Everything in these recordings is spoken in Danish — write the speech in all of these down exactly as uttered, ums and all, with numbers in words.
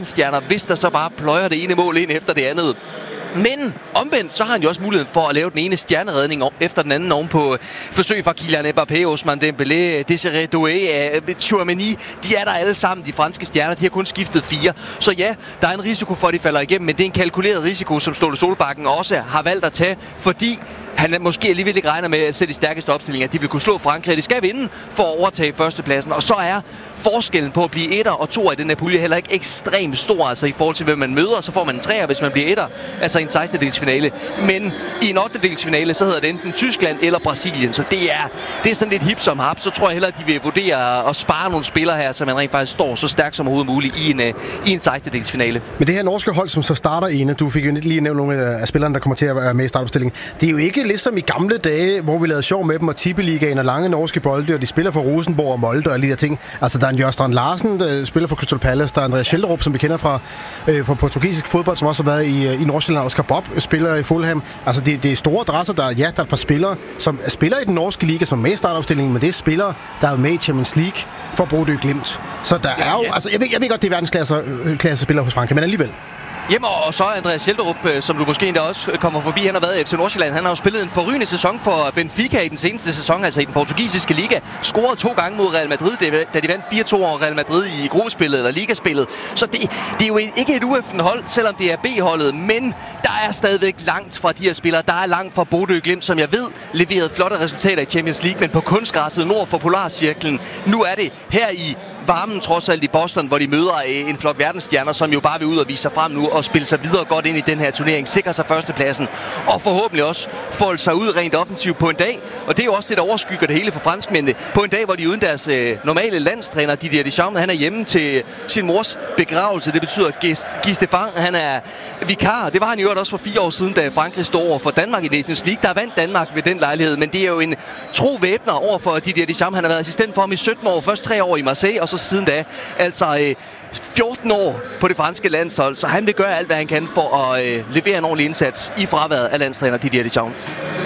verdensstjerner, hvis der så bare pløjer det ene mål ind efter det andet. Men omvendt, så har han jo også muligheden for at lave den ene stjerneredning efter den anden oven på forsøg fra Kylian Mbappé, Ousmane Dembélé, Désiré Doué, Tchouaméni. De er der alle sammen, de franske stjerner. De har kun skiftet fire. Så ja, der er en risiko for, at de falder igennem, men det er en kalkuleret risiko, som Ståle Solbakken også har valgt at tage, fordi han måske alligevel ikke regner med at sætte de stærkeste opstillinger, at de vil kunne slå Frankrig. De skal vinde for at overtage førstepladsen, og så er forskellen på at blive etter og toer i den her pulje heller ikke ekstremt stor, altså i forhold til, hvem man møder. Så får man en treer, hvis man bliver etter, altså i en sekstendedelsfinale. Men i en ottendedelsfinale, så hedder det enten Tyskland eller Brasilien, så det er, det er sådan lidt hip som hap. Så tror jeg hellere, at de vil vurdere at spare nogle spillere her, så man rent faktisk står så stærkt som overhovedet muligt i en, i en sekstendedelsfinale. Men det her norske hold, som så starter ene, du fik jo lige nævnt nogle af spillerne, der kommer til at være med i startopstillingen. Det er jo ikke ligesom i gamle dage, hvor vi lavede sjov med dem og Tippeligaen og lange norske bolde, og de spiller for Rosenborg og Molde og alle de der ting. Altså, der er en Jørgen Larsen, der spiller for Crystal Palace, der er Andreas Schelderup, som vi kender fra, øh, fra portugisisk fodbold, som også har været i, i Nordsjælland, og Oscar Bob spiller i Fulham. Altså, det, det er store adresser, der, ja, der er et par spillere, som spiller i den norske liga, som er med i startopstillingen, men det er spillere, der er med i Champions League for Bodø Glimt. Så der er jo, altså, jeg ved, jeg ved godt, det er verdensklasse klasse spillere hos Frankrig, men alligevel. Jamen, og så Andreas Schelderup, som du måske endda også kommer forbi. Han har været i F C Nordsjælland. Han har jo spillet en forrygende sæson for Benfica i den seneste sæson, altså i den portugisiske liga. Scoret to gange mod Real Madrid, da de vandt fire to over Real Madrid i gruppespillet eller ligaspillet. Så det, det er jo ikke et U F N-hold, selvom det er B-holdet, men der er stadigvæk langt fra de her spillere. Der er langt fra Bodø Glimt, som jeg ved leverede flotte resultater i Champions League, men på kunstgræsset nord for Polarcirklen. Nu er det her i varmen trods alt i Boston, hvor de møder en flok verdensstjerner, som jo bare vil ud og vise sig frem nu og spille sig videre godt ind i den her turnering, sikre sig førstepladsen og forhåbentlig også folde sig ud rent offensivt på en dag. Og det er jo også det, der overskygger det hele for franskmændene. På en dag, hvor de er uden deres øh, normale landstræner, Didier Deschamps, han er hjemme til sin mors begravelse. Det betyder, at Guy Stéphane, han er vikar. Det var han jo også for fire år siden, da Frankrig stod over for Danmark i Nations League. Der vandt Danmark ved den lejlighed, men det er jo en tro væbner over for Didier Deschamps. Han har været assistent for ham i sytten år, først tre år i Marseille, og så siden da, altså øh, fjorten år på det franske landshold, så han vil gøre alt, hvad han kan for at øh, levere en ordentlig indsats i fraværet af landstræner Didier Deschamps.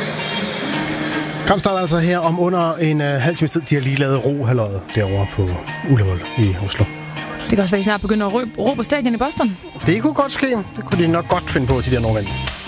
Kampstart altså her om under en øh, halv times tid. De har lige lavet ro halvøjet derovre på Ullevål i Oslo. Det kan også være, at de snart begynder at ro, ro på stadion i Boston. Det kunne godt ske. Det kunne de nok godt finde på, de der nordmænd.